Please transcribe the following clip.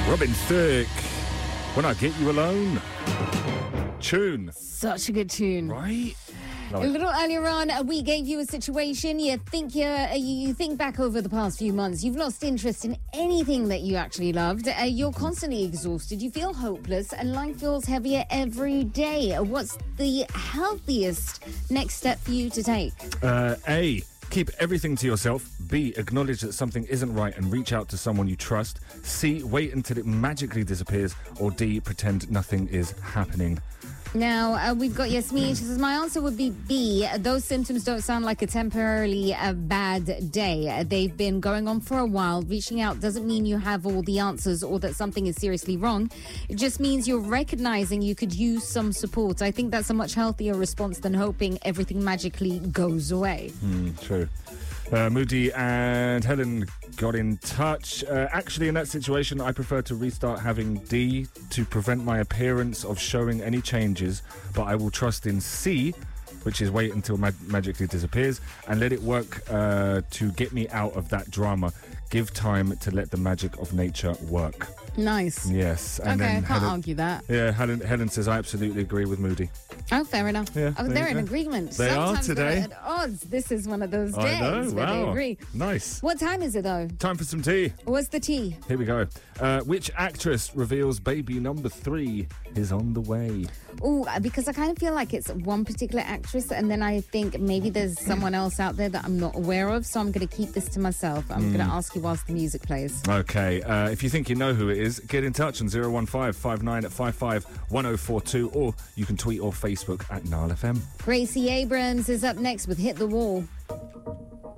Robin Thicke, When I Get You Alone. Tune. Such a good tune. Right? Love A it. little earlier on, we gave you a situation. You think back over the past few months. You've lost interest in anything that you actually loved. You're constantly exhausted. You feel hopeless, and life feels heavier every day. What's the healthiest next step for you to take? A, keep everything to yourself. B, acknowledge that something isn't right and reach out to someone you trust. C, wait until it magically disappears. Or D, pretend nothing is happening. Now, we've got Yasmin. She says, my answer would be B. Those symptoms don't sound like a temporarily bad day. They've been going on for a while. Reaching out doesn't mean you have all the answers or that something is seriously wrong. It just means you're recognizing you could use some support. I think that's a much healthier response than hoping everything magically goes away. True. Moody and Helen got in touch. Actually, in that situation, I prefer to restart having D to prevent my appearance of showing any changes, but I will trust in C, which is wait until magically disappears, and let it work to get me out of that drama. Give time to let the magic of nature work. Nice. Yes. And Okay, I then can't argue that. Yeah, Helen says, I absolutely agree with Moody. Oh, fair enough. Yeah, Oh, there they're you in go. agreement. They are Sometimes today. they're at odds. This is one of those days I know, where they wow. agree. Nice. What time is it, though? Time for some tea. What's the tea? Here we go. Which actress reveals baby number 3 is on the way? Oh, because I kind of feel like it's one particular actress, and then I think maybe there's someone else out there that I'm not aware of, so I'm going to keep this to myself. I'm going to ask you whilst the music plays. Okay, if you think you know who it is, get in touch on 015-5955-1042, or you can tweet or Facebook at Nile FM. Gracie Abrams is up next with Hit the Wall.